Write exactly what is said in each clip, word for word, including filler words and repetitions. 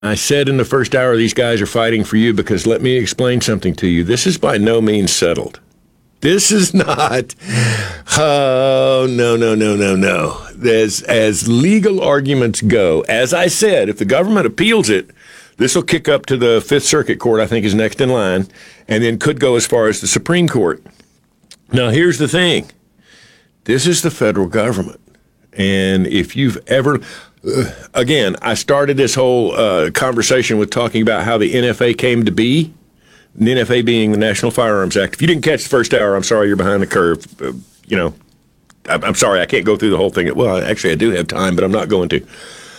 I said in the first hour, these guys are fighting for you because let me explain something to you. This is by no means settled. This is not, oh, no, no, no, no, no. As, as legal arguments go, as I said, if the government appeals it, this will kick up to the Fifth Circuit Court, I think is next in line, and then could go as far as the Supreme Court. Now, here's the thing. This is the federal government. And if you've ever, uh, again, I started this whole uh, conversation with talking about how the N F A came to be, the N F A being the National Firearms Act. If you didn't catch the first hour, I'm sorry, you're behind the curve. Uh, you know, I'm, I'm sorry, I can't go through the whole thing. Well, actually, I do have time, but I'm not going to.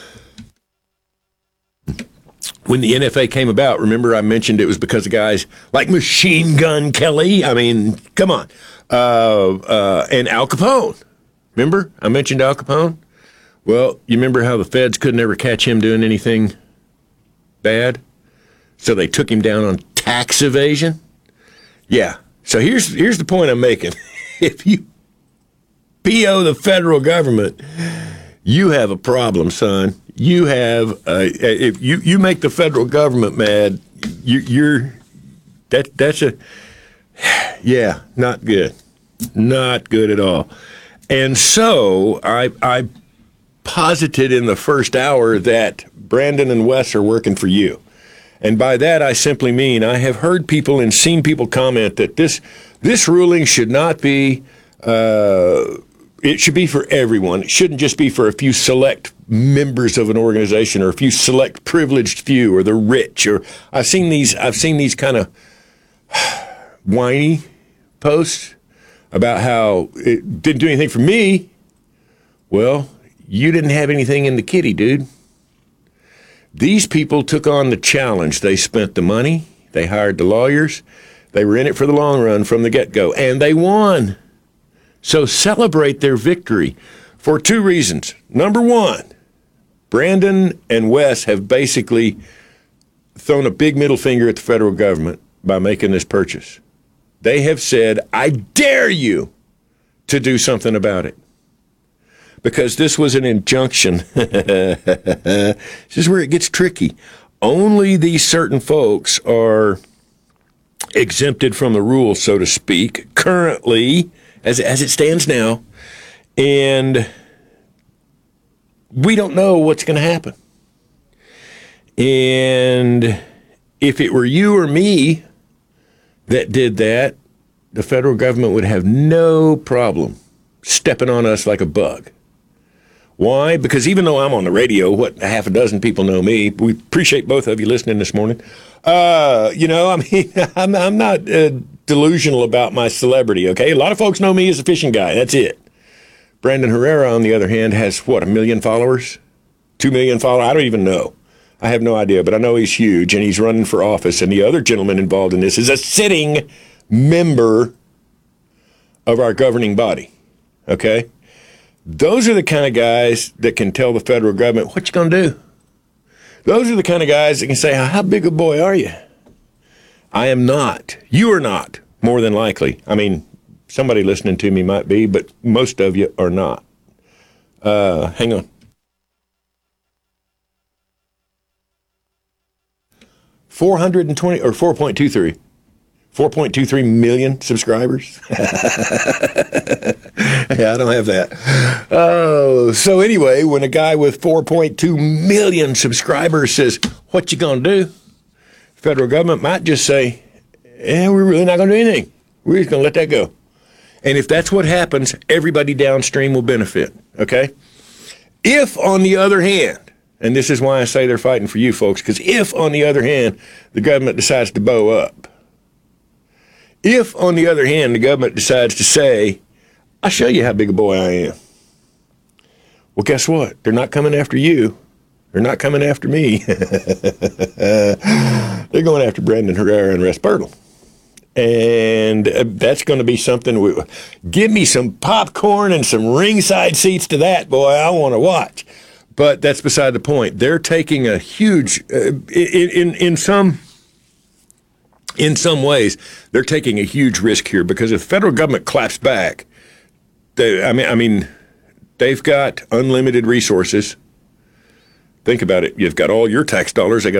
When the N F A came about, remember I mentioned it was because of guys like Machine Gun Kelly. I mean, come on. Uh, uh, and Al Capone. Remember? I mentioned Al Capone. Well, you remember how the feds couldn't ever catch him doing anything bad? So they took him down on tax evasion? Yeah. So here's here's the point I'm making. If you P O the federal government, you have a problem, son. You have, uh, if you, you make the federal government mad, you, you're, that that's a, yeah, not good. Not good at all. And so I, I posited in the first hour that Brandon and Wes are working for you. And by that, I simply mean I have heard people and seen people comment that this this ruling should not be, uh, it should be for everyone. It shouldn't just be for a few select members of an organization or a few select privileged few or the rich. Or I've seen these, I've seen these kind of whiny posts about how it didn't do anything for me. Well, you didn't have anything in the kitty, dude. These people took on the challenge. They spent the money. They hired the lawyers. They were in it for the long run from the get-go, and they won. So celebrate their victory for two reasons. Number one, Brandon and Wes have basically thrown a big middle finger at the federal government by making this purchase. They have said, I dare you to do something about it. Because this was an injunction. This is where it gets tricky. Only these certain folks are exempted from the rules, so to speak, currently, as, as it stands now. And we don't know what's going to happen. And if it were you or me that did that, the federal government would have no problem stepping on us like a bug. Why? Because even though I'm on the radio, what, half a dozen people know me. We appreciate both of you listening this morning. Uh, you know, I mean, I'm, I'm not uh, delusional about my celebrity, okay? A lot of folks know me as a fishing guy. That's it. Brandon Herrera, on the other hand, has, what, a million followers? Two million followers? I don't even know. I have no idea, but I know he's huge, and he's running for office. And the other gentleman involved in this is a sitting member of our governing body, okay? Those are the kind of guys that can tell the federal government, what you going to do? Those are the kind of guys that can say, how big a boy are you? I am not. You are not, more than likely. I mean, somebody listening to me might be, but most of you are not. Uh, hang on. four hundred twenty or four point two three. four point two three million subscribers. Yeah, I don't have that. Oh, so anyway, when a guy with four point two million subscribers says, what you going to do? Federal government might just say, yeah, we're really not going to do anything. We're just going to let that go. And if that's what happens, everybody downstream will benefit, okay? If, on the other hand, and this is why I say they're fighting for you folks, because if, on the other hand, the government decides to bow up, if, on the other hand, the government decides to say, I'll show you how big a boy I am. Well, guess what? They're not coming after you. They're not coming after me. They're going after Brandon Herrera and Russ Bertle. And that's going to be something. We, give me some popcorn and some ringside seats to that, boy. I want to watch. But that's beside the point. They're taking a huge, uh, in, in, in some... In some ways, they're taking a huge risk here because if the federal government claps back, they, I mean, I mean, they've got unlimited resources. Think about it. You've got all your tax dollars. They got